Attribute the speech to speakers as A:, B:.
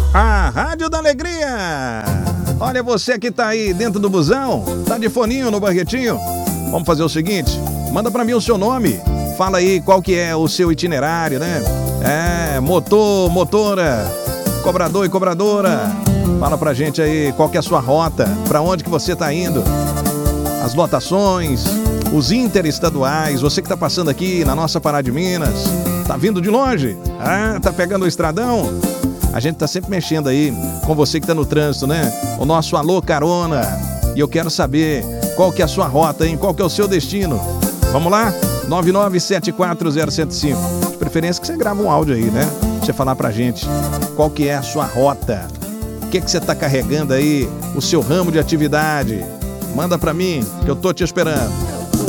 A: A Rádio da Alegria. Olha, você que tá aí dentro do busão, tá de foninho no barretinho. Vamos fazer o seguinte, manda pra mim o seu nome. Fala aí qual que é o seu itinerário, né? Motor, motora, cobrador e cobradora. Fala pra gente aí qual que é a sua rota, pra onde que você tá indo. As lotações, os interestaduais, você que tá passando aqui na nossa Pará de Minas, tá vindo de longe? Tá pegando o estradão? A gente tá sempre mexendo aí com você que tá no trânsito, né? O nosso Alô Carona. E eu quero saber qual que é a sua rota, hein? Qual que é o seu destino? Vamos lá? 997401075. De preferência que você grava um áudio aí, né? Pra você falar pra gente qual que é a sua rota. O que você tá carregando aí? O seu ramo de atividade. Manda pra mim, que eu tô te esperando.